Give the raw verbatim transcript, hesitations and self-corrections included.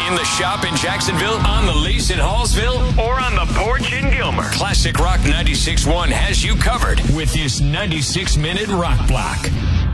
In the shop in Jacksonville, on the lease in Hallsville, or on the porch in Gilmer, Classic Rock ninety-six point one has you covered with this ninety-six minute rock block.